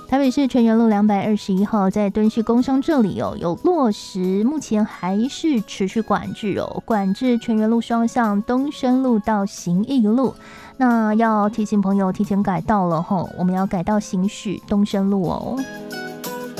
台北市全园路221号在敦叙工商这里有落实，目前还是持续管制管制全园路双向东升路到行义路。那要提醒朋友提前改道了我们要改道行驶东升路